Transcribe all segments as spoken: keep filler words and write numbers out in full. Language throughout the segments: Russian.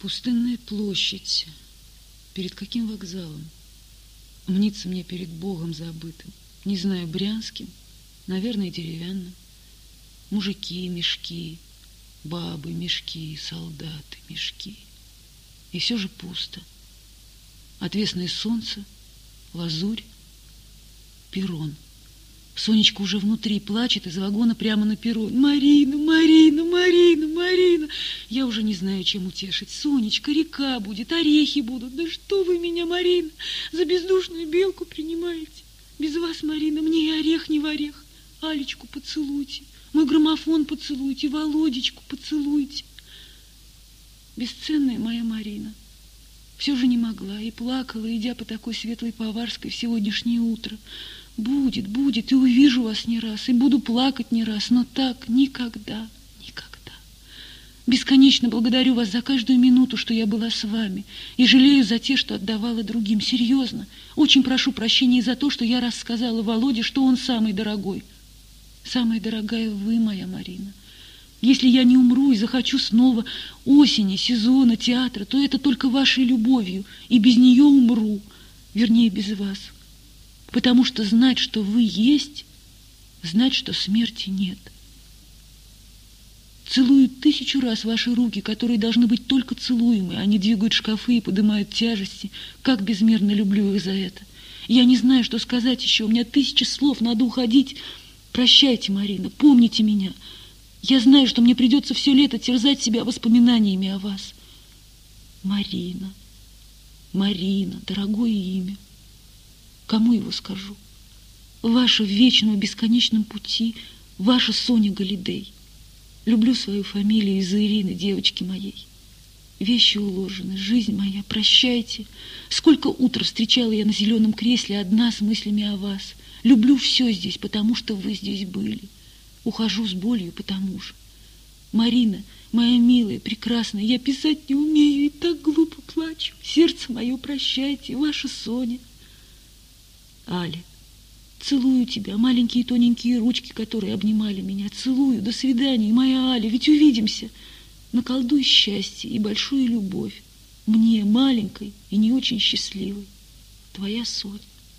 Пустынная площадь. Перед каким вокзалом? Мнится мне перед Богом забытым. Не знаю, брянским, наверное, деревянным. Мужики, мешки, бабы, мешки, солдаты, мешки. И все же пусто. Отвесное солнце, лазурь, перрон. Сонечка уже внутри плачет из вагона прямо на перрон. Марина, Марина, Марина, Марина. Я уже не знаю, чем утешить. Сонечка, река будет, орехи будут. Да что вы меня, Марина, за бездушную белку принимаете? Без вас, Марина, мне и орех не в орех. Алечку поцелуйте, мой граммофон поцелуйте, Володечку поцелуйте. Бесценная моя Марина. Все же не могла и плакала, идя по такой светлой Поварской в сегодняшнее утро. Будет, будет, и увижу вас не раз, и буду плакать не раз, но так никогда, никогда. Бесконечно благодарю вас за каждую минуту, что я была с вами, и жалею за те, что отдавала другим. Серьезно, очень прошу прощения за то, что я раз сказала Володе, что он самый дорогой. Самая дорогая вы, моя Марина. Если я не умру и захочу снова осени, сезона, театра, то это только вашей любовью, и без нее умру, вернее, без вас. Потому что знать, что вы есть, знать, что смерти нет. Целую тысячу раз ваши руки, которые должны быть только целуемые. Они двигают шкафы и поднимают тяжести. Как безмерно люблю их за это. Я не знаю, что сказать еще. У меня тысячи слов, надо уходить. Прощайте, Марина, помните меня. Я знаю, что мне придется все лето терзать себя воспоминаниями о вас. Марина, Марина, дорогое имя. Кому его скажу? Ваша в вечном бесконечном пути, ваша Соня Галидей. Люблю свою фамилию из-за Ирины, девочки моей. Вещи уложены, жизнь моя, прощайте. Сколько утр встречала я на зеленом кресле одна с мыслями о вас. Люблю все здесь, потому что вы здесь были. Ухожу с болью, потому же. Марина, моя милая, прекрасная, я писать не умею и так глупо плачу. Сердце мое, прощайте, ваша Соня. Аля, целую тебя, маленькие тоненькие ручки, которые обнимали меня. Целую, до свидания, моя Аля, ведь увидимся. Наколдуй счастье и большую любовь. Мне, маленькой и не очень счастливой. Твоя Соня.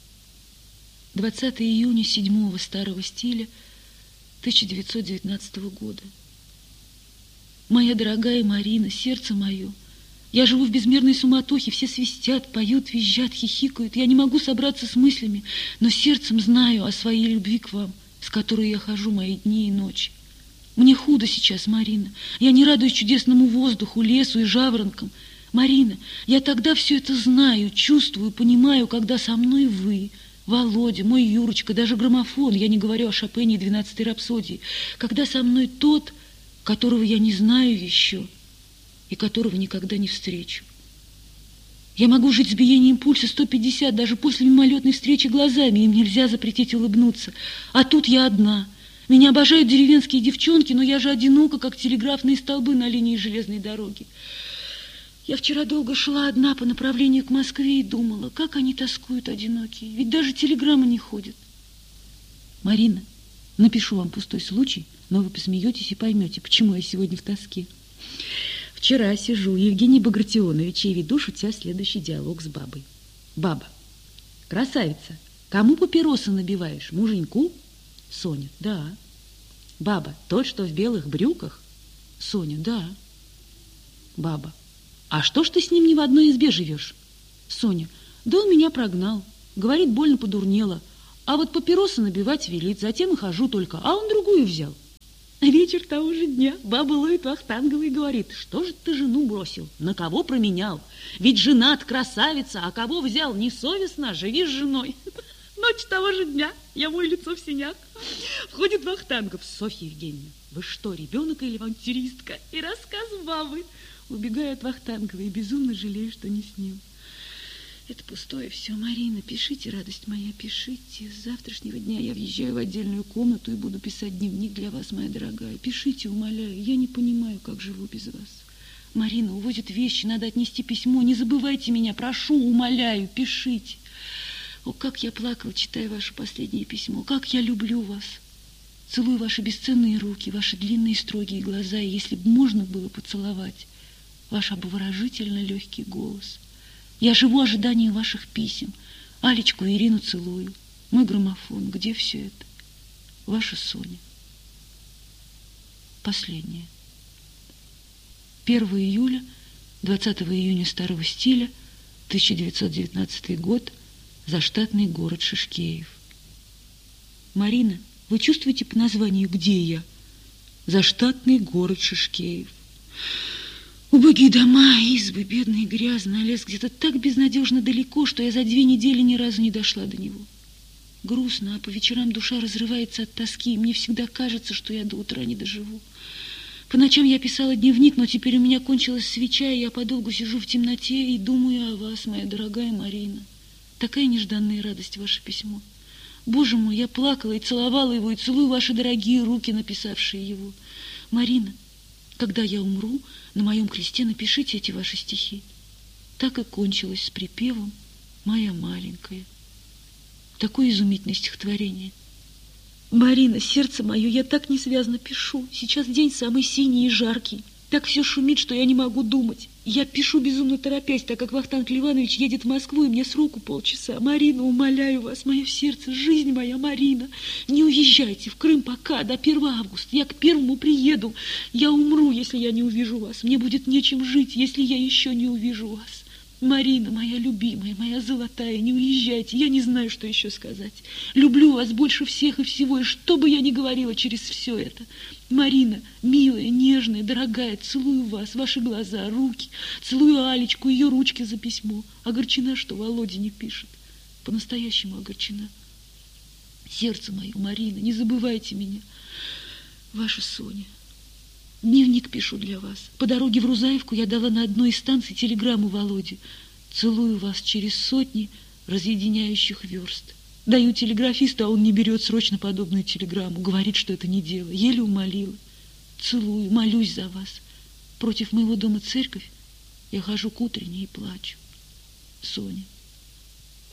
двадцатого июня седьмого старого стиля тысяча девятьсот девятнадцатого года. Моя дорогая Марина, сердце мое, я живу в безмерной суматохе, все свистят, поют, визжат, хихикают. Я не могу собраться с мыслями, но сердцем знаю о своей любви к вам, с которой я хожу мои дни и ночи. Мне худо сейчас, Марина. Я не радуюсь чудесному воздуху, лесу и жаворонкам. Марина, я тогда все это знаю, чувствую, понимаю, когда со мной вы, Володя, мой Юрочка, даже граммофон, я не говорю о Шопене и двенадцатой рапсодии, когда со мной тот, которого я не знаю еще, и которого никогда не встречу. Я могу жить с биением пульса сто пятьдесят даже после мимолетной встречи глазами, им нельзя запретить улыбнуться. А тут я одна. Меня обожают деревенские девчонки, но я же одинока, как телеграфные столбы на линии железной дороги. Я вчера долго шла одна по направлению к Москве и думала, как они тоскуют одинокие, ведь даже телеграммы не ходят. Марина, напишу вам пустой случай, но вы посмеетесь и поймете, почему я сегодня в тоске. Вчера сижу, Евгений Багратионович, и веду, шутя, следующий диалог с бабой. Баба. Красавица, кому папиросы набиваешь? Муженьку? Соня. Да. Баба. Тот, что в белых брюках? Соня. Да. Баба. А что ж ты с ним не в одной избе живешь? Соня. Да он меня прогнал. Говорит, больно подурнело. А вот папиросы набивать велит, затем и хожу только. А он другую взял. Вечер того же дня баба ловит Вахтангова и говорит, что же ты жену бросил, на кого променял? Ведь женат красавица, а кого взял, несовестно, живи с женой. Ночь того же дня, я мою лицо в синях. Входит Вахтангов. Софья Евгеньевна, вы что, ребенок или авантюристка? И рассказ бабы. Убегаю от Вахтангова и безумно жалею, что не с ним. Это пустое все, Марина, пишите, радость моя, пишите. С завтрашнего дня я въезжаю в отдельную комнату и буду писать дневник для вас, моя дорогая. Пишите, умоляю, я не понимаю, как живу без вас. Марина, увозят вещи, надо отнести письмо, не забывайте меня, прошу, умоляю, пишите. О, как я плакала, читая ваше последнее письмо, как я люблю вас. Целую ваши бесценные руки, ваши длинные строгие глаза, и если бы можно было поцеловать, ваш обворожительно легкий голос. Я живу ожиданием ваших писем. Алечку и Ирину целую. Мой граммофон, где все это? Ваша Соня. Последнее. первого июля, двадцатого июня старого стиля, тысяча девятьсот девятнадцатый год, заштатный город Шишкеев. Марина, вы чувствуете по названию «Где я»? Заштатный город Шишкеев. Убогие дома, избы, бедные, грязные, а лес где-то так безнадежно далеко, что я за две недели ни разу не дошла до него. Грустно, а по вечерам душа разрывается от тоски, и мне всегда кажется, что я до утра не доживу. По ночам я писала дневник, но теперь у меня кончилась свеча, и я подолгу сижу в темноте и думаю о вас, моя дорогая Марина. Такая нежданная радость, ваше письмо. Боже мой, я плакала и целовала его, и целую ваши дорогие руки, написавшие его. Марина, когда я умру, на моем кресте напишите эти ваши стихи. Так и кончилось с припевом «Моя маленькая». Такое изумительное стихотворение. Марина, сердце мое, я так несвязно пишу. Сейчас день самый синий и жаркий. Так все шумит, что я не могу думать. Я пишу безумно торопясь, так как Вахтанг Ливанович едет в Москву, и мне сроку полчаса. Марина, умоляю вас, мое сердце, жизнь моя, Марина, не уезжайте в Крым пока, до первого августа. Я к первому приеду. Я умру, если я не увижу вас. Мне будет нечем жить, если я еще не увижу вас. Марина, моя любимая, моя золотая, не уезжайте, я не знаю, что еще сказать. Люблю вас больше всех и всего, и что бы я ни говорила через все это. Марина, милая, нежная, дорогая, целую вас, ваши глаза, руки, целую Алечку, ее ручки за письмо. Огорчена, что Володя не пишет. По-настоящему огорчена. Сердце мое, Марина, не забывайте меня. Ваша Соня. Дневник пишу для вас. По дороге в Рузаевку я дала на одной из станций телеграмму Володе. Целую вас через сотни разъединяющих верст. Даю телеграфисту, а он не берет срочно подобную телеграмму. Говорит, что это не дело. Еле умолила. Целую, молюсь за вас. Против моего дома церковь. Я хожу к утренней и плачу. Соня.